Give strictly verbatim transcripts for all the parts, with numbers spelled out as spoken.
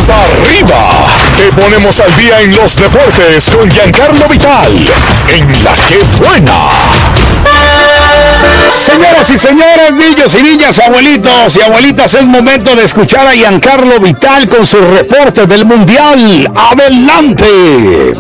Arriba. Te ponemos al día en los deportes con Giancarlo Vital. En La Que Buena. Señoras y señores, niños y niñas, abuelitos y abuelitas, es momento de escuchar a Giancarlo Vital con su reporte del Mundial. ¡Adelante!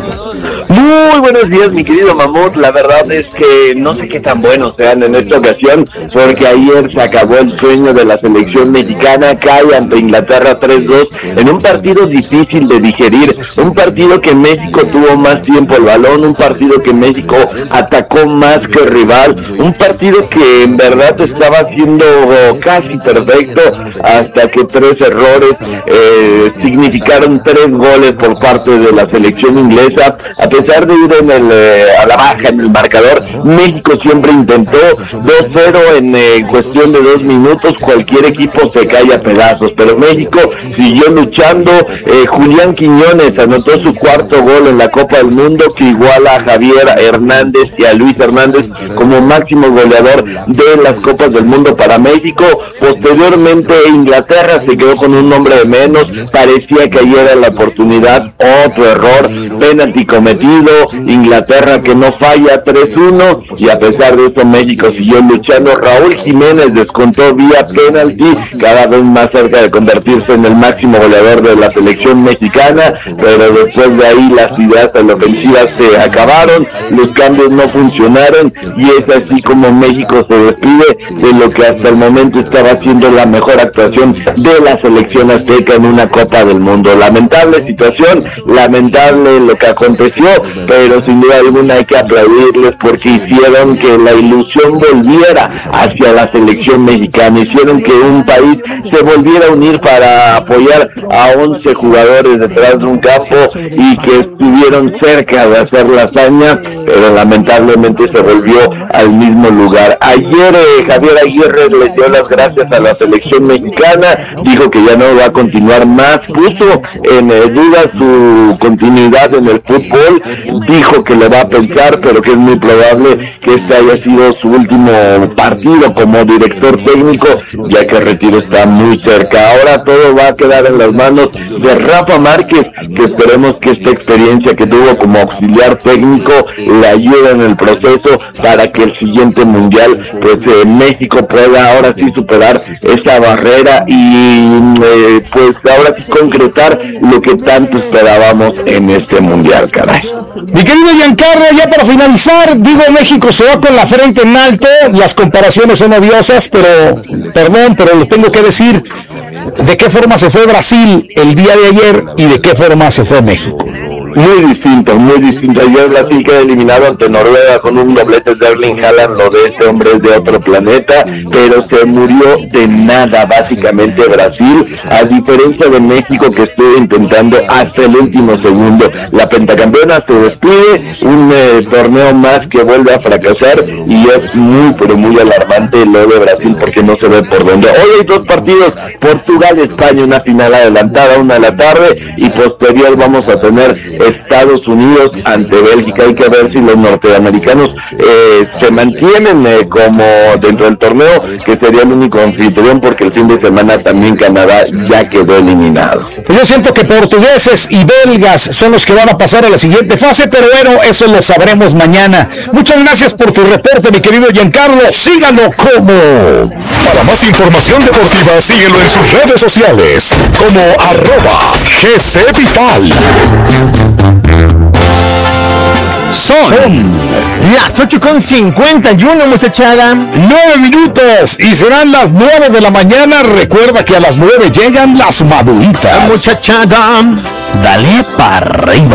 Muy buenos días, mi querido Mamut. La verdad es que no sé qué tan buenos sean en esta ocasión, porque ayer se acabó el sueño de la selección mexicana. Cae ante Inglaterra tres dos en un partido difícil de digerir, un partido que México tuvo más tiempo el balón, un partido que México atacó más que el rival, un partido que en verdad estaba siendo casi perfecto, hasta que tres errores eh, significaron tres goles por parte de la selección inglesa. A pesar de ir en el, eh, a la baja en el marcador, México siempre intentó. Dos cero en eh, cuestión de dos minutos, cualquier equipo se cae a pedazos, pero México siguió luchando. eh, Julián Quiñones anotó su cuarto gol en la Copa del Mundo, que iguala a Javier Hernández y a Luis Hernández como máximo goleador de las Copas del Mundo para México. Posteriormente Inglaterra se quedó con un nombre de menos, parecía que ayer era la oportunidad, otro error, penalti cometido, Inglaterra que no falla, tres uno, y a pesar de eso México siguió luchando. Raúl Jiménez descontó vía penalti, cada vez más cerca de convertirse en el máximo goleador de la selección mexicana, pero después de ahí las ideas de la ofensiva se acabaron, los cambios no funcionaron, y es así como México se despide de lo que hasta el momento estaba siendo la mejor actuación de la selección azteca en una Copa del Mundo. Lamentable situación, lamentable lo que aconteció, pero sin duda alguna hay que aplaudirles porque hicieron que la ilusión volviera hacia la selección mexicana, hicieron que un país se volviera a unir para apoyar a once jugadores detrás de un campo y que estuvieron cerca de hacer la hazaña, pero lamentablemente se volvió al mismo lugar. Ayer eh, Javier Aguirre le dio las gracias a la selección mexicana, dijo que ya no va a continuar más, puso en eh, duda su continuidad en el fútbol, dijo que lo va a pensar, pero que es muy probable que este haya sido su último partido como director técnico, ya que el retiro está muy cerca. Ahora todo va a quedar en las manos de Rafa Márquez, que esperemos que esta experiencia que tuvo como auxiliar técnico le ayude en el proceso para que el siguiente mundial, pues eh, México pueda ahora sí superar esa barrera y eh, pues ahora sí concretar lo que tanto esperábamos en este mundial, caray. Mi querido Giancarlo, ya para finalizar, digo, México se va con la frente en alto, las comparaciones son odiosas, pero, perdón, pero lo tengo que decir, ¿de qué forma se fue Brasil el día de ayer y de qué forma se fue México? Muy distinto, muy distinto. Ayer Brasil queda eliminado ante Noruega con un doblete de Erling Haaland. Lo de este hombre es de otro planeta, pero se murió de nada básicamente Brasil, a diferencia de México, que estuvo intentando hasta el último segundo. La pentacampeona se despide, un eh, torneo más que vuelve a fracasar, y es muy pero muy alarmante lo de Brasil porque no se ve por dónde. Hoy hay dos partidos, Portugal-España, una final adelantada, una de la tarde, y posterior vamos a tener Estados Unidos ante Bélgica. Hay que ver si los norteamericanos eh, se mantienen eh, como dentro del torneo, que sería el único anfitrión, porque el fin de semana también Canadá ya quedó eliminado. Pues yo siento que portugueses y belgas son los que van a pasar a la siguiente fase, pero bueno, eso lo sabremos mañana. Muchas gracias por tu reporte, mi querido Giancarlo. Síganlo como... Para más información deportiva, síguelo en sus redes sociales como arroba G C Vital. Son, Son las ocho con cincuenta y uno, muchachada. Nueve minutos y serán las nueve de la mañana. Recuerda que a las nueve llegan las maduritas. Muchachada, dale para arriba.